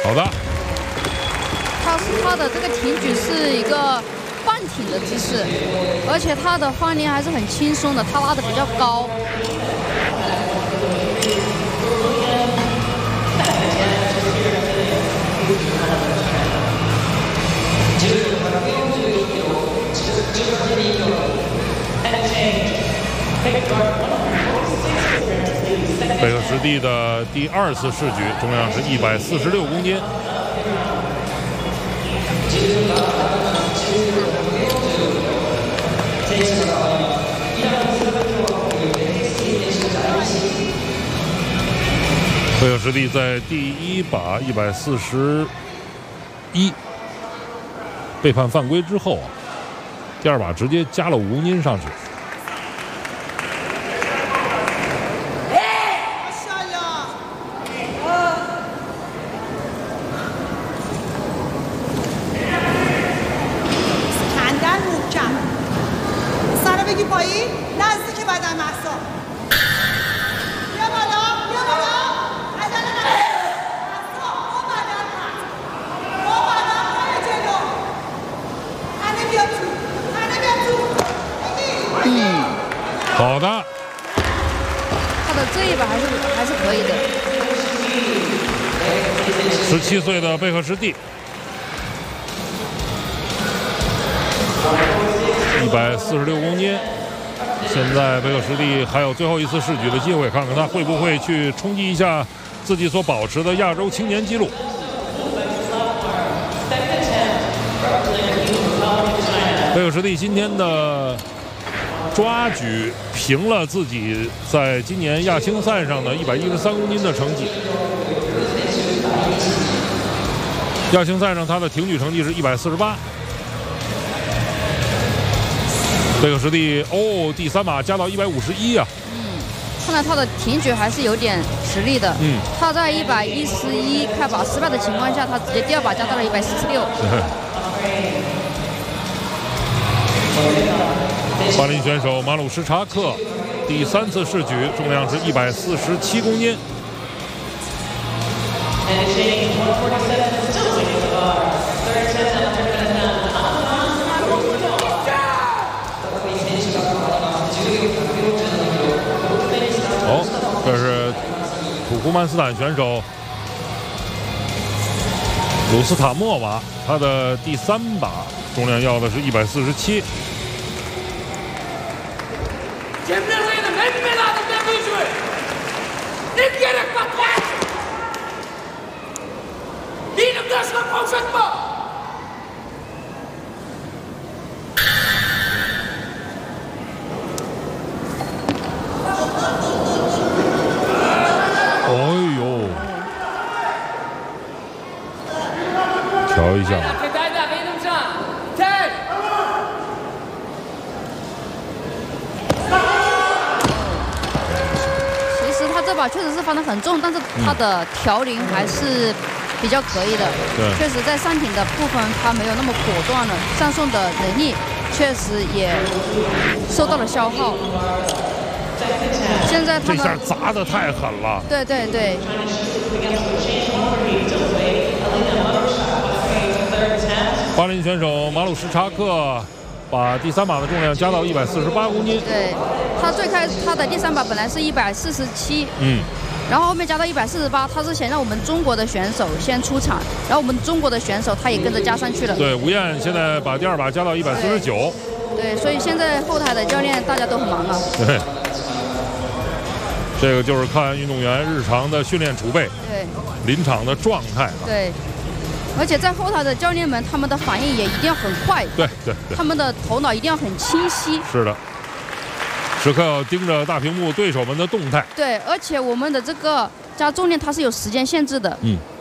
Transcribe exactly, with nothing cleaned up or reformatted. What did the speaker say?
好的。 他是他的这个挺举是一个半挺的姿势，而且他的换力还是很轻松的，他拉的比较高。 贝克什蒂的第二次试举，重量是一百四十六公斤。贝克什蒂在第一把一百四十一被判犯规之后啊，第二把直接加了五公斤上去。好的， 他的这一把还是还是可以的。 十七岁的贝克什蒂，一百四十六公斤。现在贝克什蒂还有最后一次试举的机会，看看他会不会去冲击一下自己所保持的亚洲青年纪录。贝克什蒂今天的抓举平了自己在今年亚青赛上的一百一十三公斤的成绩。亚青赛上他的挺举成绩是一百四十八。贝克什蒂哦，第三把加到一百五十一啊。 嗯，看来他的挺举还是有点实力的。 嗯， 他在一百一十一开把失败的情况下，他直接第二把加到了一百四十六。巴林选手马鲁什查克第三次试举，重量是一百四十七公斤。哦，这是土库曼斯坦选手鲁斯塔莫娃，他的第三把重量要的是一百四十七。哎呦，调一下。这把确实是放得很重，但是他的调龄还是比较可以的。 对， 确实在上挺的部分他没有那么果断了，上送的能力确实也受到了消耗。现在他们这下砸得太狠了。 对对对。 巴林选手马鲁什查克把第三把的重量加到一百四十八公斤。 对。他最开始他的第三把本来是一百四十七，嗯，然后后面加到一百四十八，他是想让我们中国的选手先出场，然后我们中国的选手他也跟着加上去了。 对，吴燕现在把第二把加到一百四十九。 对，所以现在后台的教练大家都很忙啊。 对，这个就是看运动员日常的训练储备， 对， 临场的状态、啊。 对，而且在后台的教练们，他们的反应也一定要很快。 对对对， 他们的头脑一定要很清晰。 是的。时刻要盯着大屏幕对手们的动态。 对，而且我们的这个加重量它是有时间限制的。 嗯。